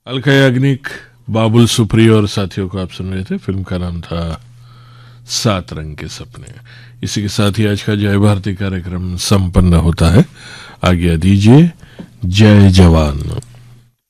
अलका याग्निक, बाबुल सुप्रियो और साथियों को आप सुन रहे थे। फिल्म का नाम था सात रंग के सपने। इसी के साथ ही आज का जय भारती कार्यक्रम संपन्न होता है। आज्ञा दीजिए। जय जवान।